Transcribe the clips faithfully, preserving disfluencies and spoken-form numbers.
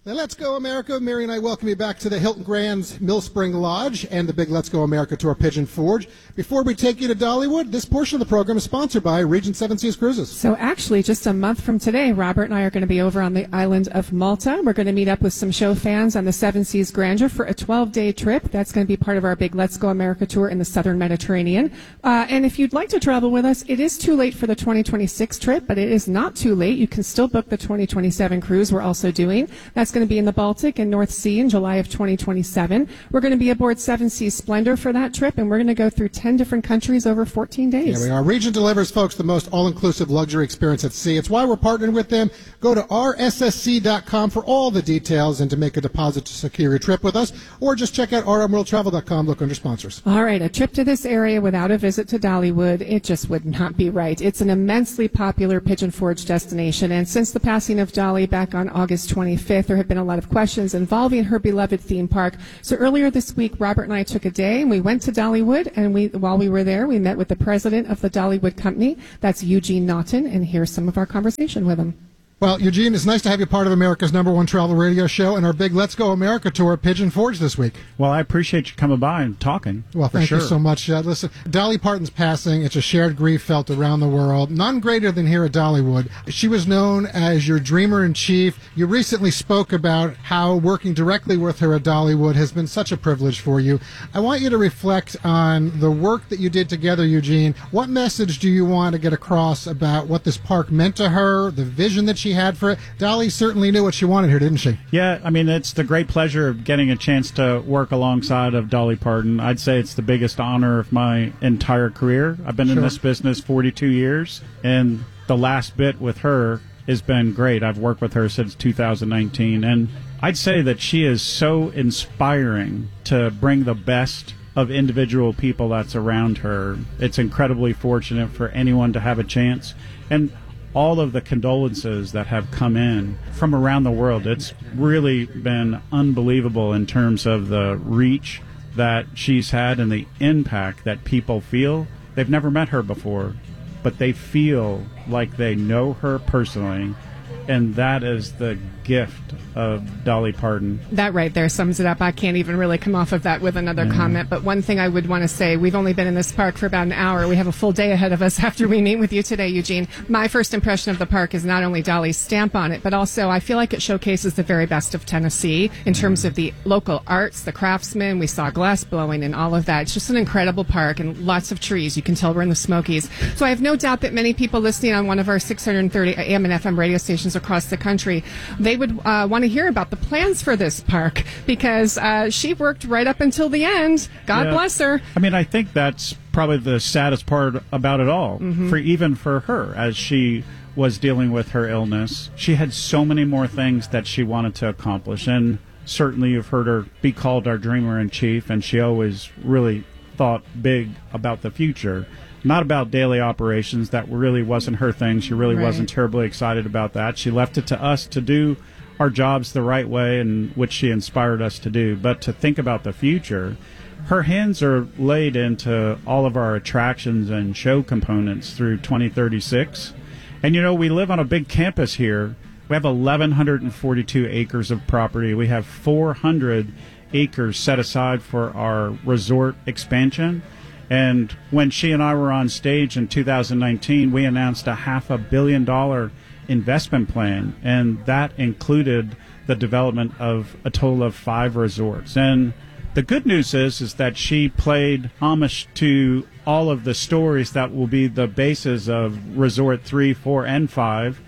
Let's Go America. Mary and I welcome you back to the Hilton Grand's Mill Spring Lodge and the big Let's Go America Tour Pigeon Forge. Before we take you to Dollywood, this portion of the program is sponsored by Regent Seven Seas Cruises. So actually, just a month from today, Robert and I are going to be over on the island of Malta. We're going to meet up with some show fans on the Seven Seas Grandeur for a twelve-day trip. That's going to be part of our big Let's Go America Tour in the Southern Mediterranean. Uh, and if you'd like to travel with us, it is too late for the twenty twenty-six trip, but it is not too late. You can still book the twenty twenty-seven cruise we're also doing. That's going to be in the Baltic and North Sea in July of twenty twenty-seven. We're going to be aboard Seven Seas Splendor for that trip, and we're going to go through ten different countries over fourteen days. Here we are. Regent delivers, folks, the most all-inclusive luxury experience at sea. It's why we're partnering with them. Go to r s s c dot com for all the details and to make a deposit to secure your trip with us, or just check out r m world travel dot com. Look under sponsors. All right, a trip to this area without a visit to Dollywood, it just would not be right. It's an immensely popular Pigeon Forge destination, and since the passing of Dolly back on August twenty-fifth, there have been a lot of questions involving her beloved theme park. So earlier this week, Robert and I took a day and we went to Dollywood, and we, while we were there, we met with the president of the Dollywood Company. That's Eugene Naughton, and here's some of our conversation with him. Well, Eugene, it's nice to have you part of America's number one travel radio show and our big Let's Go America tour at Pigeon Forge this week. Well, I appreciate you coming by and talking. Well, thank sure. you so much. Uh, listen, Dolly Parton's passing, it's a shared grief felt around the world. None greater than here at Dollywood. She was known as your dreamer-in-chief. You recently spoke about how working directly with her at Dollywood has been such a privilege for you. I want you to reflect on the work that you did together, Eugene. What message do you want to get across about what this park meant to her, the vision that she had for it? Dolly certainly knew what she wanted here, didn't she? Yeah, I mean, it's the great pleasure of getting a chance to work alongside of Dolly Parton. I'd say it's the biggest honor of my entire career. I've been Sure. in this business forty-two years, and the last bit with her has been great. I've worked with her since two thousand nineteen, and I'd say that she is so inspiring to bring the best of individual people that's around her. It's incredibly fortunate for anyone to have a chance. And all of the condolences that have come in from around the world, it's really been unbelievable in terms of the reach that she's had and the impact that people feel. They've never met her before, but they feel like they know her personally, and that is the gift of Dolly Parton. That right there sums it up. I can't even really come off of that with another Yeah. comment, but one thing I would want to say, we've only been in this park for about an hour. We have a full day ahead of us after we meet with you today, Eugene. My first impression of the park is not only Dolly's stamp on it, but also I feel like it showcases the very best of Tennessee in terms of the local arts, the craftsmen. We saw glass blowing and all of that. It's just an incredible park and lots of trees. You can tell we're in the Smokies. So I have no doubt that many people listening on one of our six hundred thirty A M and F M radio stations across the country, they would uh, want to hear about the plans for this park, because uh, she worked right up until the end. God Yeah. bless her. I mean, I think that's probably the saddest part about it all, Mm-hmm. for even for her, as she was dealing with her illness. She had so many more things that she wanted to accomplish, and certainly you've heard her be called our dreamer-in-chief, and she always really thought big about the future, not about daily operations. That really wasn't her thing. She really Right. wasn't terribly excited about that. She left it to us to do our jobs the right way, and which she inspired us to do. But to think about the future, her hands are laid into all of our attractions and show components through twenty thirty-six. And you know, we live on a big campus here. We have eleven forty-two acres of property. We have four hundred acres set aside for our resort expansion. And when she and I were on stage in two thousand nineteen, we announced a half a billion dollar investment plan, and that included the development of a total of five resorts. And the good news is is that she played homage to all of the stories that will be the basis of Resort three, four, and five,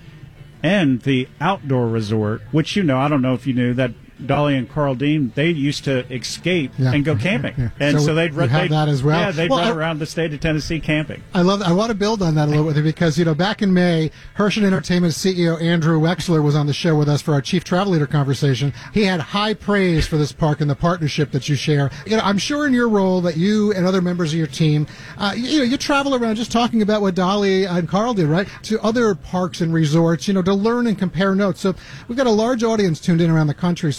and the outdoor resort, which, you know, I don't know if you knew that Dolly and Carl Dean, they used to escape Yeah. and go camping. Yeah. And So so, they'd you run have they'd- that as well. Yeah, they'd Well, run I- around the state of Tennessee camping. I love. I want to build on that a little bit because, you know, back in May, Hershey Entertainment C E O Andrew Wexler was on the show with us for our Chief Travel Leader conversation. He had high praise for this park and the partnership that you share. You know, I'm sure in your role that you and other members of your team, uh, you, you know, you travel around just talking about what Dolly and Carl did, right, to other parks and resorts, you know, to learn and compare notes. So we've got a large audience tuned in around the country. So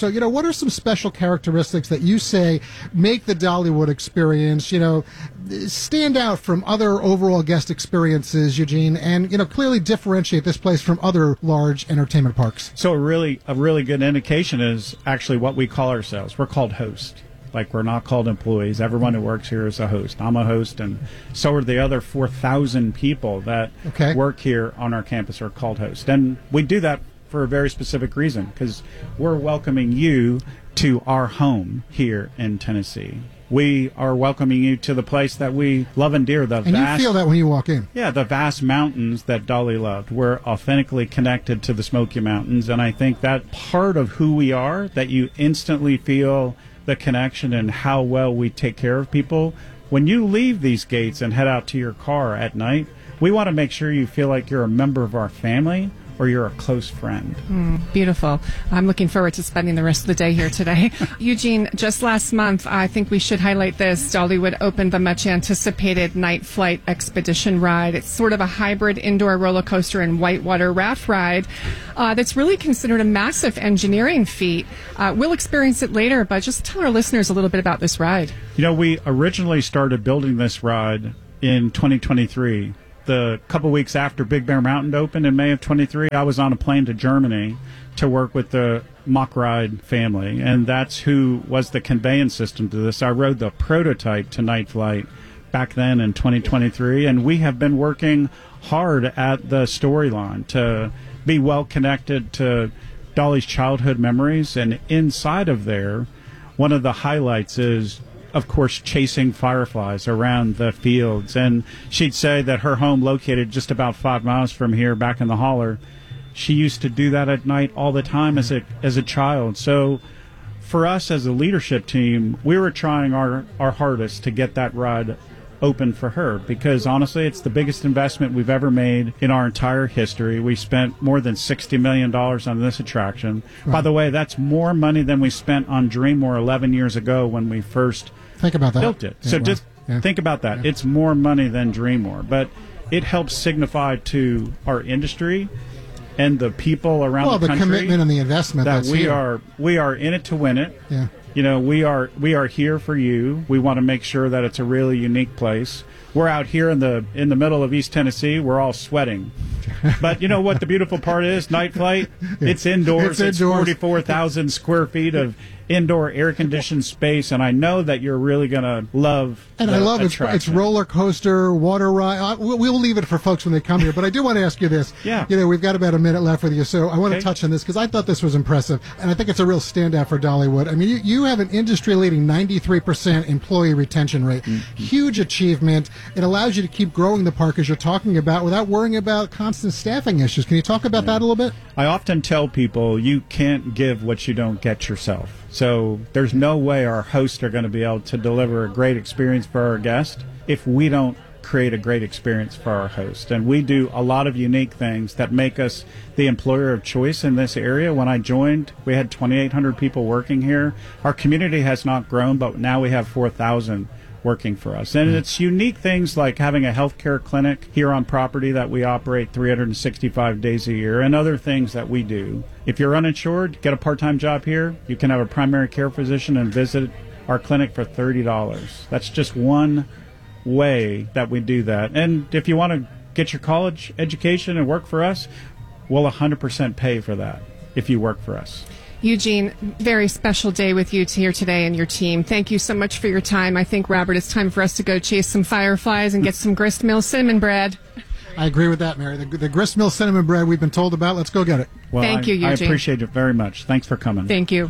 So, you know, what are some special characteristics that you say make the Dollywood experience, you know, stand out from other overall guest experiences, Eugene, and, you know, clearly differentiate this place from other large entertainment parks? So a really, a really good indication is actually what we call ourselves. We're called host. Like, we're not called employees. Everyone who works here is a host. I'm a host, and so are the other four thousand people that okay. work here on our campus are called hosts. And we do that for a very specific reason, because we're welcoming you to our home here in Tennessee. We are welcoming you to the place that we love and dear. The and vast, you feel that when you walk in. Yeah, the vast mountains that Dolly loved. We're authentically connected to the Smoky Mountains, and I think that part of who we are, that you instantly feel the connection and how well we take care of people. When you leave these gates and head out to your car at night, we want to make sure you feel like you're a member of our family or you're a close friend. Mm, beautiful. I'm looking forward to spending the rest of the day here today. Eugene, just last month, I think we should highlight this. Dollywood opened the much anticipated Night Flight Expedition ride. It's sort of a hybrid indoor roller coaster and whitewater raft ride uh, that's really considered a massive engineering feat. Uh, we'll experience it later, but just tell our listeners a little bit about this ride. You know, we originally started building this ride in twenty twenty-three. The couple weeks after Big Bear Mountain opened in May of twenty-three, I was on a plane to Germany to work with the Mock Ride family, and that's who was the conveyance system to this. I rode the prototype to Night Flight back then in twenty twenty-three, and we have been working hard at the storyline to be well connected to Dolly's childhood memories, and inside of there, one of the highlights is, of course, chasing fireflies around the fields. And she'd say that her home, located just about five miles from here back in the holler, she used to do that at night all the time as a as a child. So for us as a leadership team, we were trying our, our hardest to get that ride open for her, because honestly, it's the biggest investment we've ever made in our entire history. We spent more than sixty million dollars on this attraction. Right. By the way, that's more money than we spent on Dreammore eleven years ago when we first Think about that. built it. Yeah, so well, just yeah. think about that. Yeah. It's more money than Dreammore, but it helps signify to our industry and the people around well, the country the commitment and the investment that that's we here. are we are in it to win it. Yeah. You know, we are we are here for you. We want to make sure that it's a really unique place. We're out here in the in the middle of East Tennessee. We're all sweating. But you know what the beautiful part is? Night Flight, it's indoors. It's It's, indoors. forty-four thousand square feet of indoor air-conditioned space, and I know that you're really going to love And the I love it's, attraction. it's roller coaster, water ride. Uh, we'll, we'll leave it for folks when they come here. But I do want to ask you this. Yeah. You know, we've got about a minute left with you, so I want Okay. to touch on this because I thought this was impressive, and I think it's a real standout for Dollywood. I mean, you, you have an industry-leading ninety-three percent employee retention rate. Mm-hmm. Huge achievement. It allows you to keep growing the park as you're talking about without worrying about constant staffing issues. Can you talk about that a little bit? I often tell people you can't give what you don't get yourself. So there's no way our hosts are going to be able to deliver a great experience for our guest if we don't create a great experience for our host. And we do a lot of unique things that make us the employer of choice in this area. When I joined, we had twenty-eight hundred people working here. Our community has not grown, but now we have four thousand working for us. And it's unique things like having a healthcare clinic here on property that we operate three hundred sixty-five days a year, and other things that we do. If you're uninsured, get a part-time job here. You can have a primary care physician and visit our clinic for thirty dollars. That's just one way that we do that. And if you want to get your college education and work for us, we'll one hundred percent pay for that if you work for us. Eugene, very special day with you here today and your team. Thank you so much for your time. I think, Robert, it's time for us to go chase some fireflies and get some grist mill cinnamon bread. I agree with that, Mary. The, the grist mill cinnamon bread we've been told about. Let's go get it. Well, Thank I, you, Eugene. I appreciate it very much. Thanks for coming. Thank you.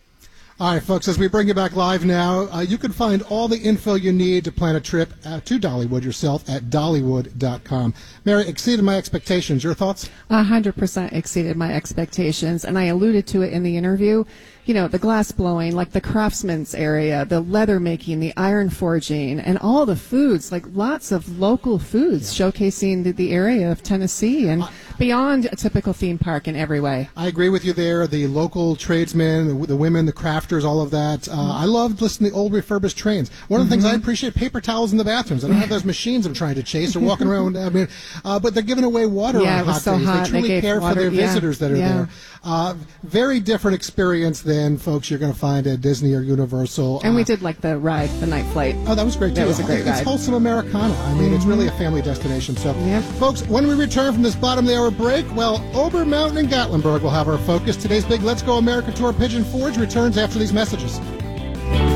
All right, folks, as we bring you back live now, uh, you can find all the info you need to plan a trip uh, to Dollywood yourself at dollywood dot com. Mary, exceeded my expectations. Your thoughts? A hundred percent exceeded my expectations, and I alluded to it in the interview. You know, the glass blowing, like the craftsman's area, the leather making, the iron forging, and all the foods, like lots of local foods yeah. showcasing the, the area of Tennessee and uh, beyond a typical theme park in every way. I agree with you there. The local tradesmen, the, the women, the crafters, tractors, all of that. Uh, I loved listening to old refurbished trains. One of the things I appreciate, paper towels in the bathrooms. I don't have those machines I'm trying to chase or walking around. I mean, uh, but they're giving away water Yeah, on it was hot so days. hot. They truly They gave care water, for their yeah, visitors that are yeah. there. Uh, very different experience than folks you're going to find at Disney or Universal. And uh, we did like the ride, the night flight. Oh, that was great, too. That was a great It's ride. wholesome Americana. I mean, it's really a family destination. So, Yep. folks, when we return from this bottom of the hour break, well, Ober Mountain and Gatlinburg will have our focus. Today's big Let's Go America tour, Pigeon Forge, returns after these messages.